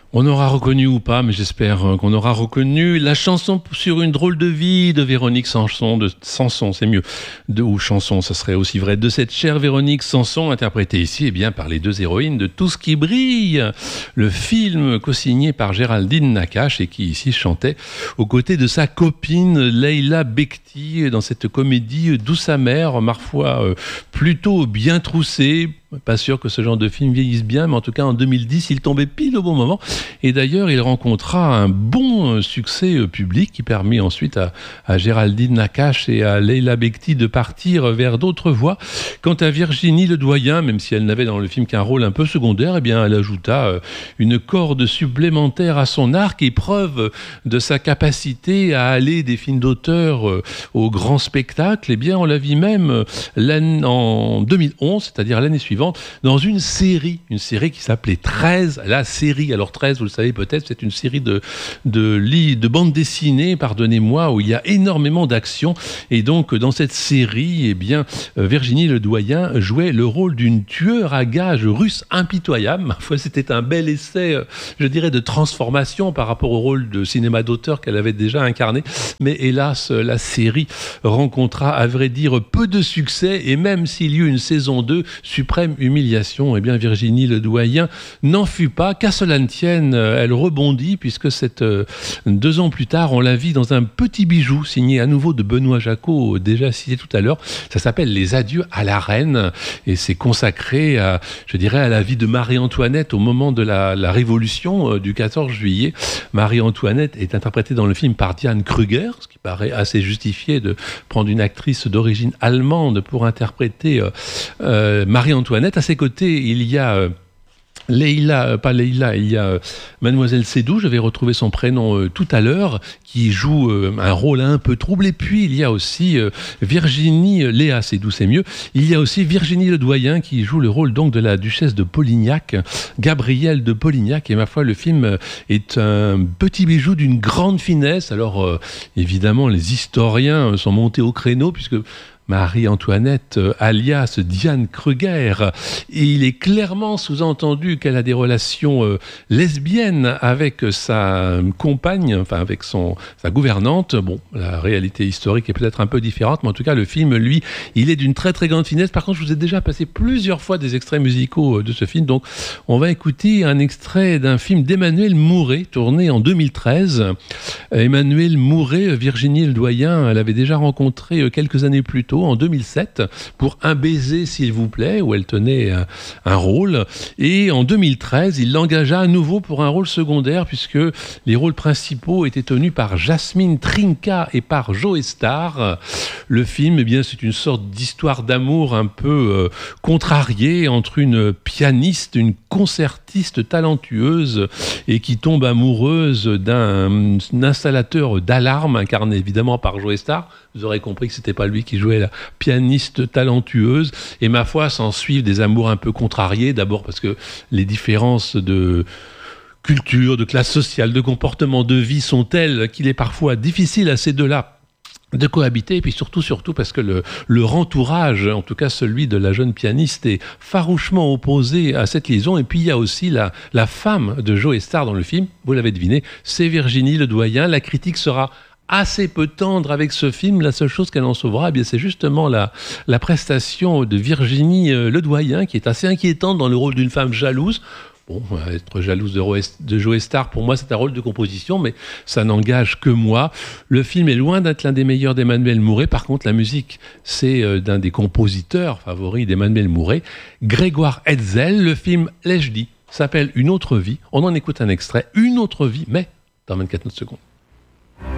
On aura reconnu ou pas, mais j'espère qu'on aura reconnu la chanson sur une drôle de vie de Véronique Sanson, c'est mieux, ou chanson, ça serait aussi vrai, de cette chère Véronique Sanson, interprétée ici par les deux héroïnes de Tout ce qui brille, le film co-signé par Géraldine Nakache et qui ici chantait aux côtés de sa copine Leila Bekti dans cette comédie douce amère, parfois plutôt bien troussée. Pas sûr que ce genre de film vieillisse bien, mais en tout cas en 2010, il tombait pile au bon moment. Et d'ailleurs, il rencontra un bon succès public qui permit ensuite à Géraldine Nakache et à Leila Bekti de partir vers d'autres voies. Quant à Virginie Ledoyen, même si elle n'avait dans le film qu'un rôle un peu secondaire, elle ajouta une corde supplémentaire à son arc et preuve de sa capacité à aller des films d'auteur au grand spectacle. On la vit même en 2011, c'est-à-dire l'année suivante, dans une série qui s'appelait 13, la série, alors 13, vous le savez peut-être, c'est une série de bandes dessinées, pardonnez-moi, où il y a énormément d'action, et donc dans cette série, Virginie Ledoyen jouait le rôle d'une tueur à gages russe impitoyable. Ma foi, c'était un bel essai, je dirais, de transformation par rapport au rôle de cinéma d'auteur qu'elle avait déjà incarné, mais hélas, la série rencontra, à vrai dire, peu de succès, et même s'il y eut une saison 2, suprême humiliation, Virginie Ledoyen n'en fut pas. Qu'à cela ne tienne, elle rebondit puisque 2 ans plus tard, on la vit dans un petit bijou signé à nouveau de Benoît Jacot, déjà cité tout à l'heure. Ça s'appelle Les adieux à la reine et c'est consacré à la vie de Marie-Antoinette au moment de la Révolution du 14 juillet. Marie-Antoinette est interprétée dans le film par Diane Kruger, ce qui paraît assez justifié de prendre une actrice d'origine allemande pour interpréter Marie-Antoinette. À ses côtés, il y a il y a Mademoiselle Sédou, je vais retrouver son prénom tout à l'heure, qui joue un rôle un peu trouble. Et puis, il y a aussi Léa Sédou, c'est mieux. Il y a aussi Virginie Ledoyen qui joue le rôle donc de la duchesse de Polignac, Gabrielle de Polignac. Et ma foi, le film est un petit bijou d'une grande finesse. Alors, évidemment, les historiens sont montés au créneau puisque Marie-Antoinette, alias Diane Kruger, et il est clairement sous-entendu qu'elle a des relations lesbiennes avec sa compagne, avec sa gouvernante. Bon, la réalité historique est peut-être un peu différente, mais en tout cas, le film, lui, il est d'une très très grande finesse. Par contre, je vous ai déjà passé plusieurs fois des extraits musicaux de ce film, donc on va écouter un extrait d'un film d'Emmanuel Mouret, tourné en 2013. Emmanuel Mouret, Virginie Ledoyen, elle avait déjà rencontré quelques années plus tôt, en 2007, pour Un baiser s'il vous plaît, où elle tenait un rôle. Et en 2013, il l'engagea à nouveau pour un rôle secondaire, puisque les rôles principaux étaient tenus par Jasmine Trinca et par Joe Star. Le film, c'est une sorte d'histoire d'amour un peu contrariée entre une pianiste, une concertiste talentueuse, et qui tombe amoureuse d'un installateur d'alarme, incarné évidemment par Joe Star. Vous aurez compris que c'était pas lui qui jouait la pianiste talentueuse. Et ma foi, s'en suivent des amours un peu contrariés. D'abord parce que les différences de culture, de classe sociale, de comportement, de vie sont telles qu'il est parfois difficile à ces deux-là de cohabiter, et puis surtout parce que leur entourage, en tout cas celui de la jeune pianiste, est farouchement opposé à cette liaison. Et puis il y a aussi la femme de Joe Star dans le film, vous l'avez deviné, c'est Virginie Ledoyen. La critique sera assez peu tendre avec ce film. La seule chose qu'elle en sauvera, c'est justement la prestation de Virginie Ledoyen, qui est assez inquiétante dans le rôle d'une femme jalouse. Bon, être jalouse de Joe Star, pour moi, c'est un rôle de composition, mais ça n'engage que moi. Le film est loin d'être l'un des meilleurs d'Emmanuel Mouret. Par contre, la musique, c'est d'un des compositeurs favoris d'Emmanuel Mouret, Grégoire Hetzel. Le film, l'ai-je dit, s'appelle Une autre vie. On en écoute un extrait, Une autre vie, mais dans 24 secondes.